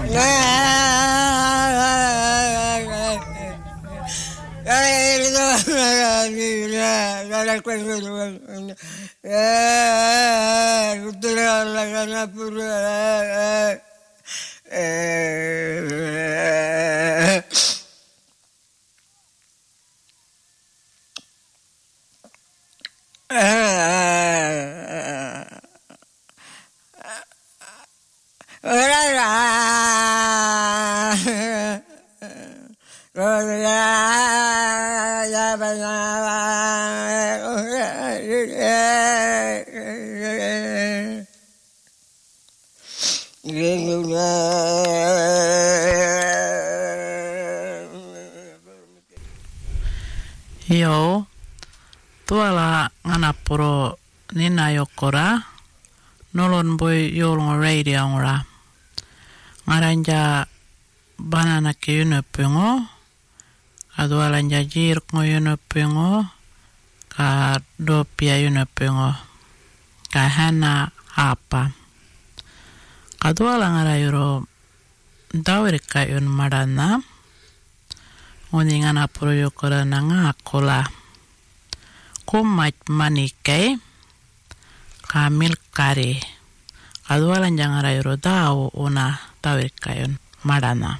Joo, tuolla Nganapuro Ninajokora, nolon voi joulun radioongra. Ngaranja banana ke yunöpyngo, ka tuolanja jirkngo yunöpyngo, ka dopia yunöpyngo, ka hana apa. Ka tuolla ngarajuro taurikka yun madana, Uni Nganapuro Jokora na ngakola. Kummat manikei. Ka milkari. Kadualan jangara yoro tau una tawirkayon madana.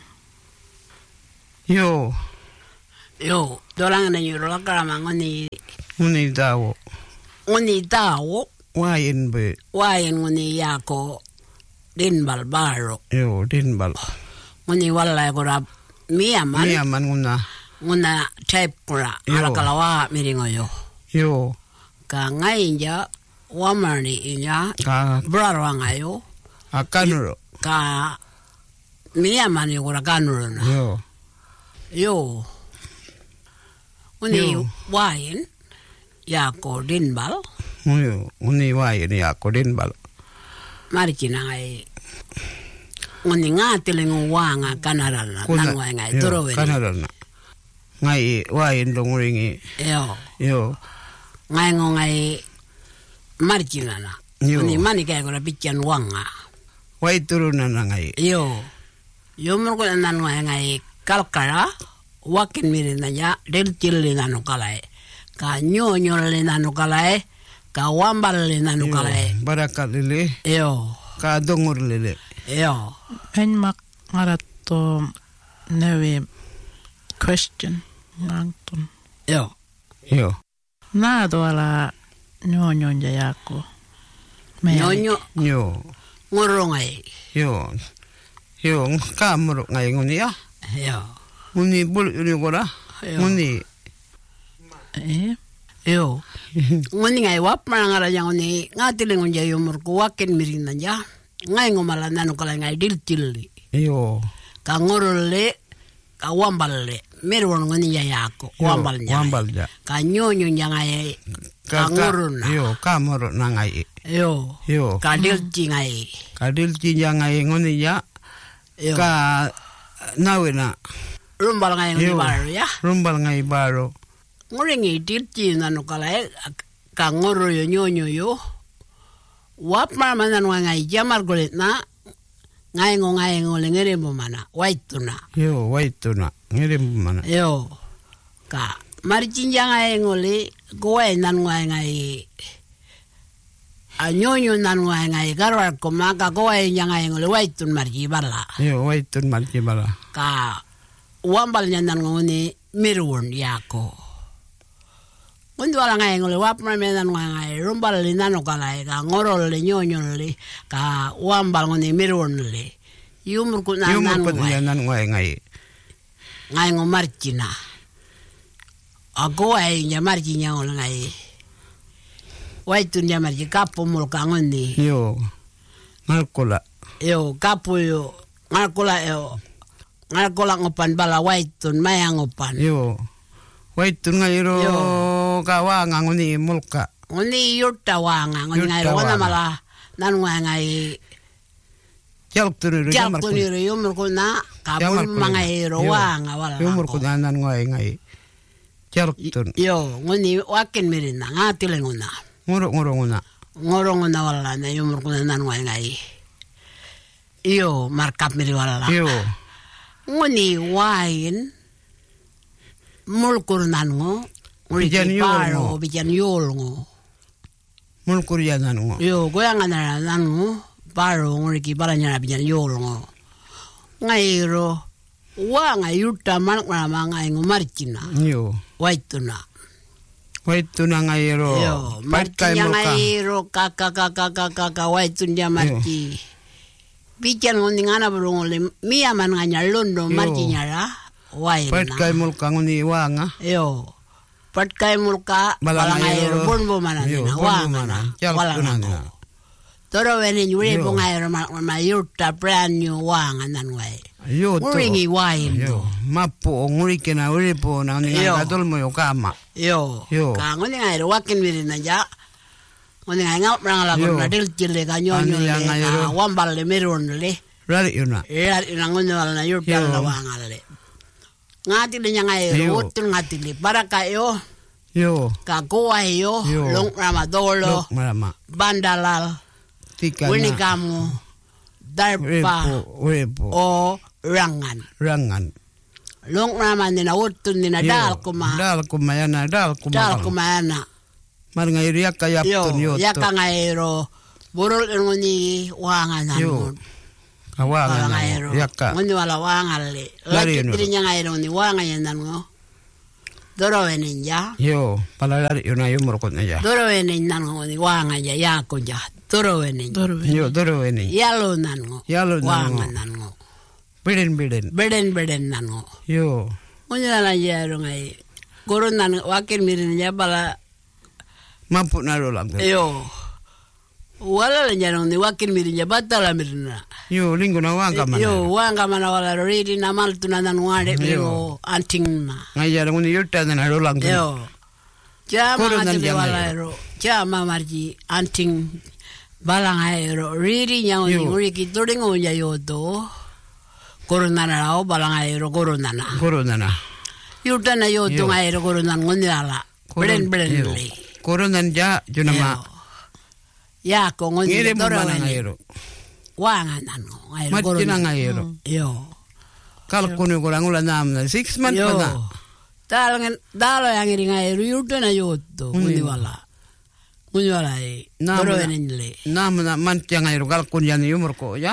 Yo. Dolang na yoro lakarama ngoni. Uni tau. Ngoni tau. Wain be. Wain ngoni yako. Dinbal baro. Yo, dinbal. Ngoni wala yagora. Miaman nguna type kura ala kalawa miringo yo ka ngainja wamani inya ka brarwa ngayo akanuro ka miaman yura kanuro na yo uni wain yako dinbal uni wain yako dinbal marikina ngai Ngoni ngatiling wanga kanarana nangwa ngai toroweri. Kanarana. Ngai wain donguringi. Yo. Ngai ngai marginana. Ngoni mani kaya kura pikian wanga. Wai turunana ngai. Yo murko nangwa ngai kalkara wakin mirina ya del chilli nanu kalai. Ka nyonyo le nanu kalai. Ka wambal le nanu kalai. Barakat lele. Yo. Ka dongur lele. Joo. En makarattu nevi question ngantun. Joo. Nää tuolla nyonyon ja jako. Nyonyo. Joo. Ngurungai. Joo. Kaamuru ngai nguni ya. Joo. Nguni bul yurikora. Nguni. Joo. Nguni ngai wapmarangara yang nguni ngatiling unja yumurku wakin mirina ja. Ngai ngomala nanu kala ngai diltilli. Yo. Ka ngorolle, ka wamballe. Merwon ngoni ya yako, wambalnya. Wambalnya. Ka nyonyo ngai ka ngoruna. Yo, ka moro na ngai. Yo. Ka dilti ngai. Ka dilti ngai ngoni ya. Ka nawena. Rumbal ngai ngoni baro ya. Rumbal ngai baro. Ngorengi dilti nanu kala ka ngoro yo nyonyo yo. Wap mana ngai jamar golet na ngai ngo lengere mana waituna ngere mana yo ka marjinja ngai ngole goe nan ngai anyonyo nan ngai garwar ko maka goe ngai ngole waitun marji bala ka wambal nan ngone mirun yako Undu ala ngai ngole wapma menan ngai rumbal le nano kala ka ngorol le nyonyo le ka wambal ngone mirun le yumur ku nan ngai ngo marchina ago ai nya marchinya ngol ngai waitu nya marchi kapo mul ka ngoni yo kapo yo ngalkola ngopan bala waitun mayangopan yo waitun ngai ro kawanga ngoni mulka ngoni yurta wanga ngoni ngai wana mala nan ngai jaltunu yumur kuna kabul mangai ro wanga wala yumur kuna nan ngai jaltun yo ngoni wakin mirina ngatile nguna ngoro nguna wala na yumur kuna nan ngai Yo, markap miri wala. Yo. Nguni wain mulkurnan ngo. Bijan yol ngo. Bijan yol ngo. Mulkuryanan ngo. Yo, goyangan na ngo. Paro nguriki balanya na bijan yol ngo. Ngairo wanga yuta manakna manga ngo marchina. Yo. Waituna. Waituna ngairo. Yo, marchinya ngairo kaka waitunya marchi. Bijan ngoni ngana burungole mia man nganya londo marchinya la waina. Patkai mulka ngoni wanga. Yo. Patkai mulka balangairo bonbo manana wanga. Walanga. Toro weni nyure bongairo ma yuta brand new wanga nan wai. Yo to. Uringi wain. Yo. Mapo ngurike na uripo na ngoni ngadol mo yo kama. Yo. Ka ngoni ngairo wakin mirina ja. Ngoni ngau prang la ko nadil chile ka nyonyo le ka wambal le meron le. Rari yuna. Rari yuna ngoni wala na yuta la wanga le. Ngati le ngairo utun ngati le baraka yo. Yo. Ka goa yo long ramadolo. Marama. Bandalal. Tikana. Winikamu. Darpa. Urepo. O rangan. Rangan. Long raman nina utun nina dal kuma. Dal kumayana. Dal kumayana. Mar ngairo yaka yaptun yoto. Yaka ngairo. Burol ngoni wangan namun. Kawangan ngairo. Yaka. Ngoni wala wangan le. Lagi tirinya ngairo ngoni wangan yan nango. Doro wenin ya. Yo, palalari yun na yung murkot na ya. Doro wenin nango ngoni wangan ya yako ya. Doro wenin. Yo, doro wenin. Yalo nango. Yalo wangan nango. Biden. Beden nango. Yo. Ngoni wala yaro ngai. Guru nango wakil mirin ya bala. Mampu na rolang. Yo. Wala la nyarong ni wakil mirin ya batala mirina. Yo, linggo na wanga mana. Yo, wanga mana wala riri na mal tunanan ngade mo anting na. Ngayar ngoni yuta na rolang. Yo. Jama ngati wala ro. Jama marji anting balang aero riri nyang nguri ki turing onya yoto. Corona na o balang aero corona na. Yuta na yoto aero corona ngoni ala. Belen le. Corona ja junama. Ya ko ngoni doro ngairo. Wanga nano ngairo. Matina ngairo. Yo. Kalkuni kurang ulan namna 6 months mana. Dalo yang iri ngairo yuta na yoto ngoni wala. Ngoni wala doro enile. Namna man yang ngairo kalkun yan umur ko ya.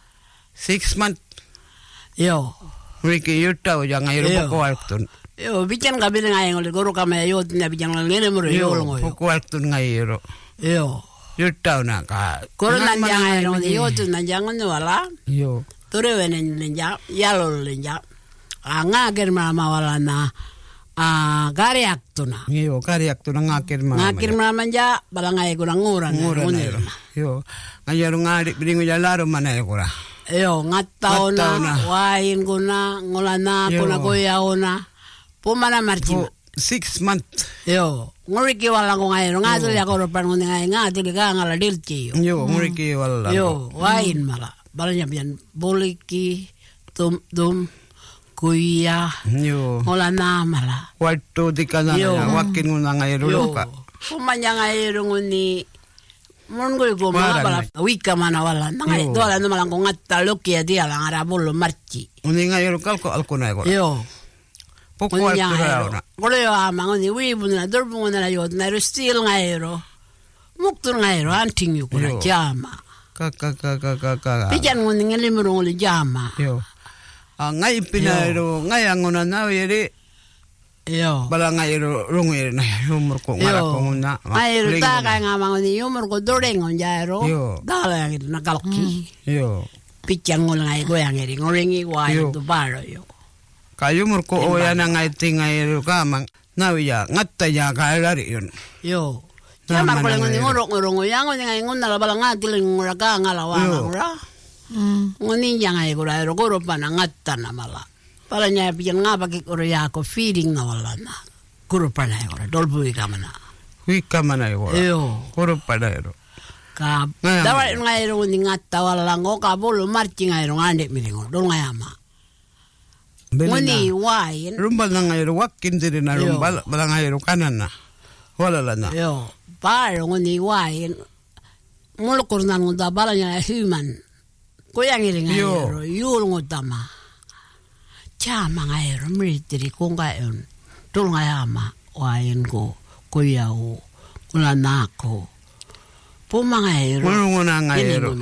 6 months. Yo. Wiki yuta o yang ngairo ko alktun. Yo bican kabile ngairo goro kama yoto nya bican ngene mure yo ngoyo. Ko alktun ngairo. Yo. Yuta na ka. Corona yang ngairo yoto na jangan wala. Yo. Tore wenen lenja yalo lenja. Anga germa wala na gariak tuna. Yo gariak tuna ngakir mama. Ngakir mama ja balangai kurang ngurang. Yo ngajar ngari bringo jalaro mana ya kura. Yo ngataona wain kuna ngolana kuna goyaona. Pumana marchina. 6 months. Yo nguriki wala ngairo ngatul ya koro pan ngai ngatul ka ngala dilci. Yo nguriki wala. Yo wain mala. Balanya pian boliki tum kuya. Yo. Hola namala. Waktu di kanan wakin nguna ngairo ka. Kumanya ngairo nguni mongol ko mala wika mana wala. Nangai dola no malang ko ngatta loki dia lang arabolo marchi. Uni ngairo kalko alkuna ko. Yo. Poko alkuna. Kolo yo amang ni wibuna dorbuna na yo na stil ngairo. Muktur ngairo anting yo kuna jama. Kaka. Pijan nguni ngelimuro ngoli jama. Yo. Ngai pinairo ngai angona na yeri. Yo. Bala ngai rungi na umur ko ngara ko na. Ngai ta ka ngamang ni umur ko doreng on jairo. Dala yang na kalki. Yo. Pijan ngol ngai go yang eri ngorengi wa tu baro yo. Kayu umur ko o ya na ngai tingai kamang. Na ya ngatta ya ka lari yun. Yo. Jamar ko ngoni ngorong yang ngai ngon na bala ngatil ngora ka ngala wa ngora. Ngoni jangai gura goro pana ngatta na mala. Pala nya pijan ngapa ki oro ya ko feeding na wala na. Guru pana gora dolbu ikamana. Ikamana gora. Yo. Guru pana ero. Ka dawa ngai ro ni ngatta wala ngo ka bolu marchi ngai ro ngande milingo dol ngai ama. Ngoni wain. Rumbal na ngai ro wakin dire na rumbal bala ngai ro kanan na. Wala la na. Yo. Paro ngoni wain. Mulu kurnan ngunda bala nya human. 고양이를 가요. 유롱었다마. 자망아요. 미리들이 공가연. 돌가야마 와인고 고야오 굴라나고 보망아요. 물고나가요.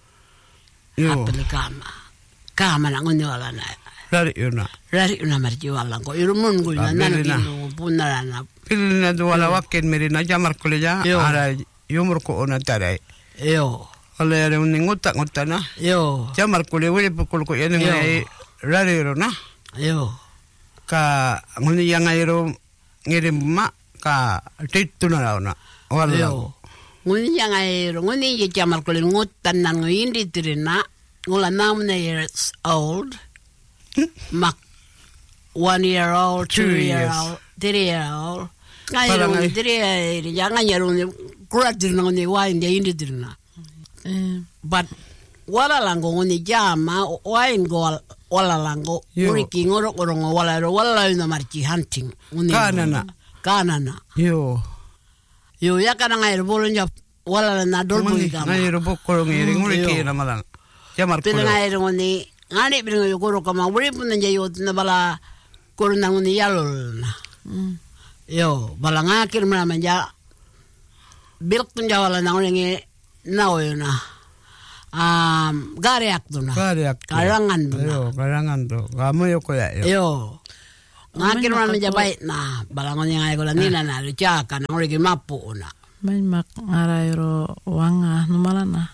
아플까마. 까마랑 언니와라나. 라리우나 말지 wallanko. 이러면 고야 나는 기도 분나라나. 필나도 wala wakin merina jamar kuliya ara yumur ko ona tarai. Yo. Oleh ada uning ngutak-ngutana. Yo. Jamar kuliya wili pukul ko yan ngai rariro na. Yo. Ka nguni yang ngairo ngirim ma ka titu na raw na. Wala. Yo. Nguni yang ngairo nguni ye jamar kuliya ngutan nan ngindi tirina ngula 9 years old. Mak 1 year old, 2 year old, 3 year old. Ngairo ngiri yang ngairo kurat tirina nguni wain dia indi tirina. But wala lango ngoni jama wain go wala lango uriki ngoro korongo wala na marchi hunting ngoni kanana yo ya kana ngai bolo nya wala na dolbo ikama ngai ro bokoro ngiri nguriki na malang jamar ko ngai ngoni ngani bingo yo koro kama uri pun nja yo na bala korona ngoni yalol na yo bala ngakir mana manja bilk tun jawala na ngoni naoyona gareak duna karangan duna karangan do kamu yo koya yo ngakin man menjabai na balangon yang ayo nina na lucaka na ngori mapu na main mak ngarairo wanga numalana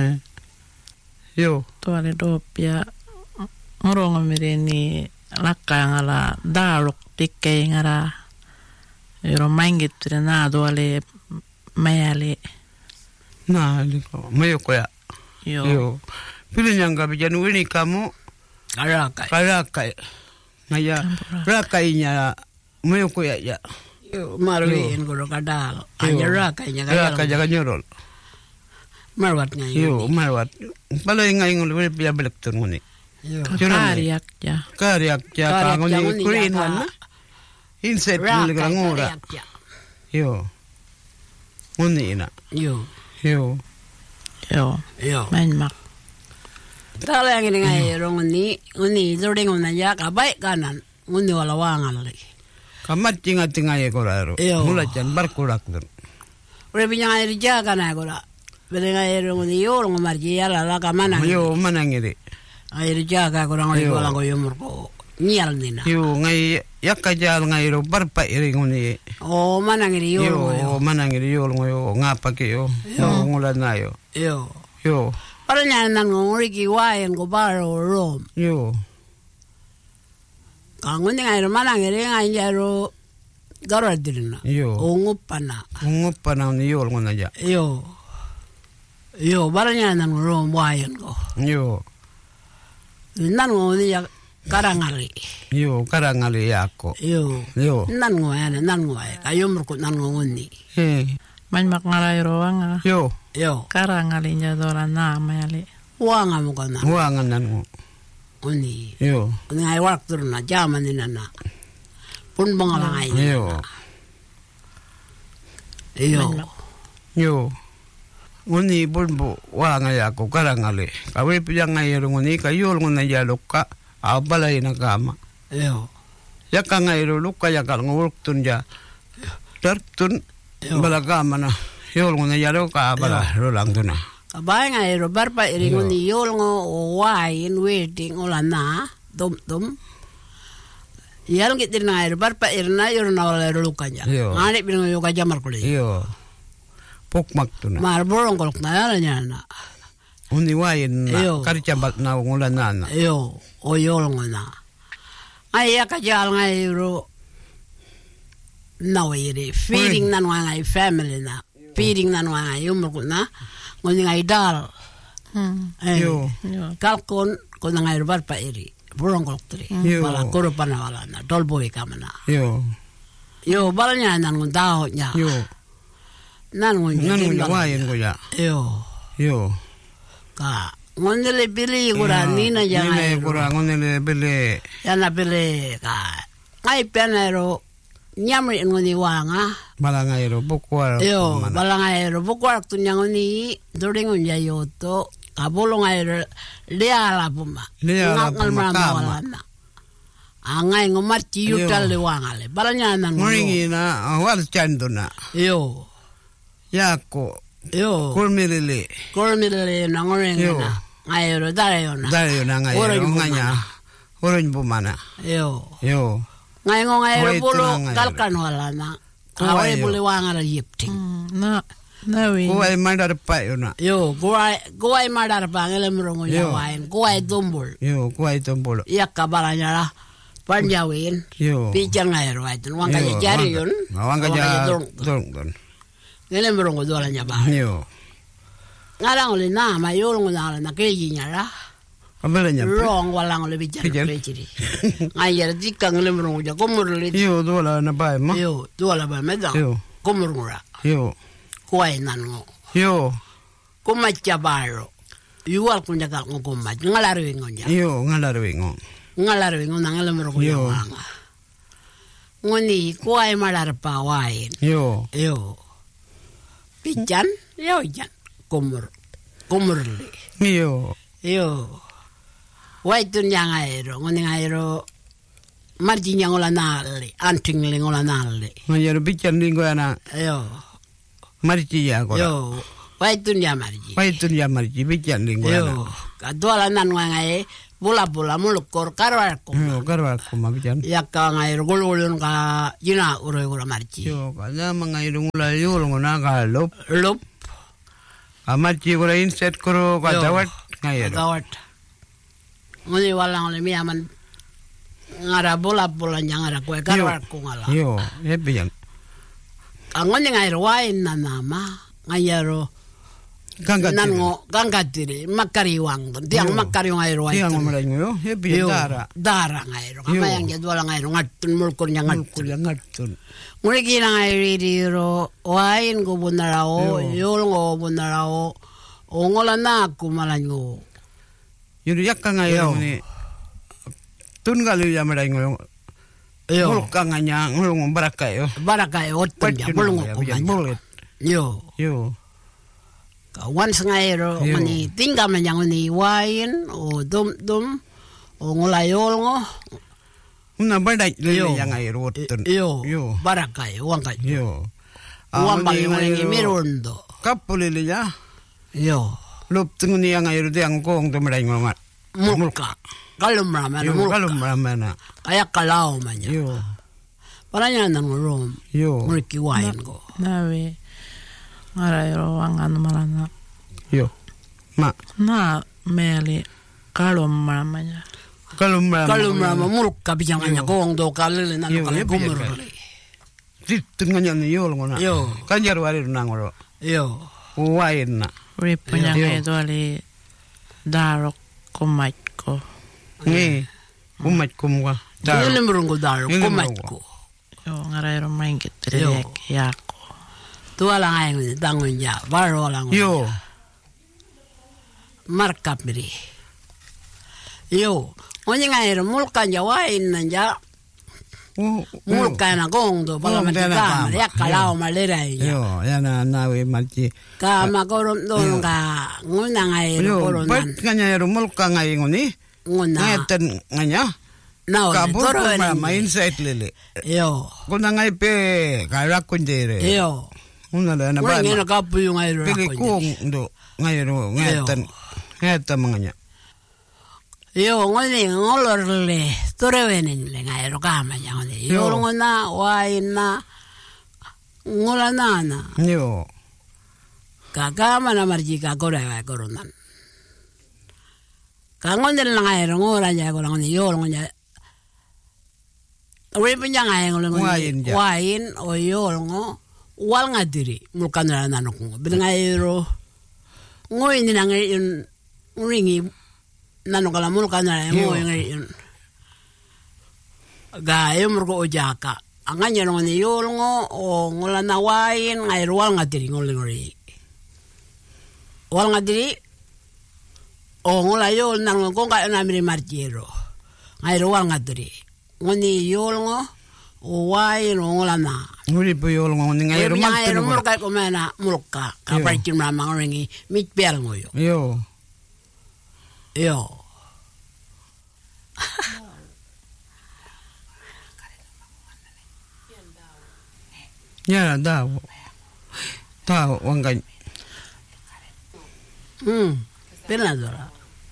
yo tuale dopia ngorong mireni lakka ngala daluk tikke ngara iro mangit na doale mayale na liko mayo koya yo pilih yang gabi janu ini kamu karakai ngaya rakainya mayo koya ya yo maruin guru kadal aja rakainya jaga nyorol marwat ngai yo marwat balo ngai ngul biya belek tur ngoni kariak ya kangoni kurin wana inset ngul ngora yo ngoni ina yo main mak tala yang ini ngai rong uni zording unanya kabai kanan uni wala wangan lagi kamat tinga koraro mula jan barkurak dur ure binya ngai rija kana kora bele ngai rong uni yo rong marji ala la kamana yo manangiri ai rija ka korang ngai wala ko yumur ko nyal nina yo ngai yakka jal ngai ro barpa iri nguni oh manangiri yo manangiri yo ngapa ke yo ngula na yo para nyanan ngori ki waen go baro rom yo kangun ngai manangiri ngai jaro garadirna ngupana ni yo ngona ja yo para nyanan rom waen go yo nan ngoni ya karangali yako yo nan ngoy kayum ko nan ngoni main mak ngarairo wanga yo karangali nya dola na mayale wanga mo kana wanga nan ngoni yo ngai waktu na jaman ni nana pun bangalangai yo ngoni bulbu wanga yako karangali kawe piyang ngai ngoni kayol ngona yaloka abalay na kama yaka ngai luka yakal nguruk tun ja tertun balagama na yol ngona yaloka abala rolang tuna kabay ngai barpa iri ngoni yol ngo wain waiting olana dum yal ngitir ngai barpa irna yorna wala lukanya ngani bingo yo ka jamar kuli pokmak tuna mar borong kolok na yana uni wain na karicambat na ngulan na o yol ngona ay akajal ngai ro nawiri feeding nan ngai family na feeding nan ngai yumur na ngoni ngai dal kalkon kon ngai bar pa iri borong kolok tri wala koro pana wala na dolboy kamana yo balanya nan ngundao nya nan wain ko ya yo ka ngondele bili gura nina jangai ngondele bili yana bili ka ngai penero nyamri ngoni wanga balangairo bukwar balangairo bukwar tu nyangoni doring unja yoto Kabulong ay liala puma. Ngal mama. Angai ngomarci yutal liwangale. Balanya nang. Ngoringi na awal chando na. Yo. Yako. Yo. Kulmilili na ngoringi na. Ngayro darayo na. Darayo na ngayro nganya. Oron bumana. Yo. Ngayro pulo kalkan wala na. Kawai buli wangala yipting. Nawi. Kuwai madar pa yun na. Yo, kuwai madar pa ngele mrongo yawain. Kuwai tumbul. Kuwai tumbul. Iyak kabalanya lah. Panjawin. Pijang ngayro ay. Wang kaya jari yun. Wang kaya dorong. Ngele mrongo dolanya ba. Ngarang uli na, mayulong na nakiji niya lah. Kabalanya pa. Rong walang uli bijan prechiri. Ngayar jika ngele mrongo ja kumuruli. Dola na ba ma? Dola ba medang. Kumurura. Kuwai nango. Kumacha baro. Yuwal kunja kal ngumaj. Ngalarwi ngonja. Ngalarwi ngon nangala mero kuya wanga. Ngoni kuwai madar pa wain. Pijan. Jan. Kumurli. Wai tun yang aero. Ngoni aero. Marji yang ngola nali. Anting li ngola nali. Ngayaro pijan linggo ana. Marci ya ko. Waitun ya marci bijan linggo. Kadolanan ngai bola-bola mulukor karwar ko. Karwar ko mabijan. Ya ka ngai gol-golon ka jina uro marci. Kanya mangai ngula yul ngona ka lop. Marci ko inset ko ka dawat ngai. Dawat. Ngoni walang le mi aman ngara bola-bola nyangara ko karwar ko ngala. Bijan. Angon nga wain na nama ngayaro gangatiri makariwang tiang makariwang ay wain tiang maranyo dara ngayro kamayang jadwal ngayro ngatun mulkur nya ngatun nguligi na ngayro wain go bunarao yul go bunarao ongola na kumalanyo yuri yakka ngayro ni tun galu ya maranyo Mulkanganya ngulung barakayo. Otun ya bulung kumanya. Kawan sengayro mani tinggal menyang ni wain o dum o ngulayol ngo. Una badak yang ayro otun. Barakayo wangkayo. Wambali ngi mirundo. Kapulili ya. Lup tungni yang ayro yang kong tumray ngomat. Mulka. Kalum ramana. Kayak kalau manya. Paranya nang rom. Mulki wain ko. Nawe. Ngarairo wangan malana. Na meli kalum ramanya. Kalum rama mulka bijanganya kong do kalile nang kalile kumur. Tengahnya ni yol ngona. Kanjar wari nangoro. Wain na. Ripunya itu ali darok komatko. Kumat kumwa. Ini merunggu daru kumatku. Ngarai romain gitu yako. Tua lang ay dangun ya, baro lang. Markap beri. Onye ngay mulkan jawain nanja. Mulkan na gong do pala matika, ya kalau maleray. Ya nawe malci. Ka makorom do ka nguna ngay koronan. Bet kanya mulkan ngay ngoni. Ngeten nganya kabur main set lele kuna ngai pe kara kunjere una la na ba ngena kapu yung ay ro kung do ngai ro ngeten manganya ngoni ngolor le torewenin le ngai ro kama ngoni ngona waina ngolanana kakama na marji ka korewa koronan kangon del ngai ngora ja ko ngoni ngonya we punya ngai ngoni wain o ngo wal ngadiri mulkanara nanok ngo ngai ro ngoi ni ngai ringi nanok la mulkanara ngoi ngai ga murko ojaka anganya ngoni ngo o ngola na wain ngai ro wal ngadiri ngoli wal ngadiri o ngola yol nang ko ka na mi martiero ngai ro wal ngadiri ngoni yol ngo o wai no ngola na nguri po yol ngo ngai ro mal ko mena mulka ka parti ma mangi mit pel ngoyo Yo. Ya dawo. Tao wangan. Penadora.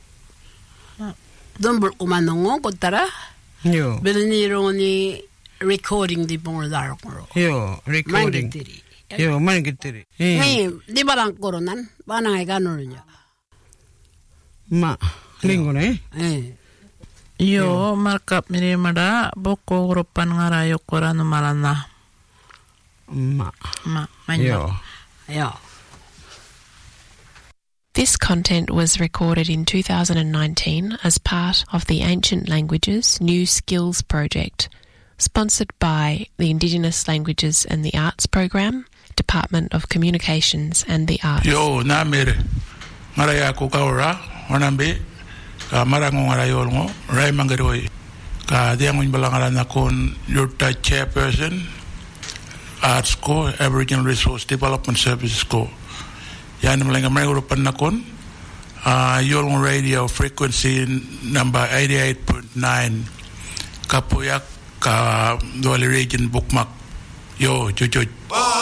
Don't umanong ko tara. Yo. Beliniro ni recording di pong darko. Yo, recording. Yo, mangitiri. Ngayon, di ba lang koronan? Ba na ngay gano'n niya? Ma, linggo na Yo, markup mirimada, boko grupan ngarayo korano malana. Ma, manyo. Yo. This content was recorded in 2019 as part of the Ancient Languages New Skills Project, sponsored by the Indigenous Languages and the Arts Program, Department of Communications and the Arts. Yo, na mere. Maraya ko kaura, wanambe, ka marango ngarayo ngo, ray mangaroy. Ka diangon balangala na kon Yurta Chairperson, Arts ko, Aboriginal Resource Development Services ko. Yan malang American na kon, Yolong Radio frequency number 88.9, Kapuyak, ka Dolly Region Bookmark. Yo, chuchuch.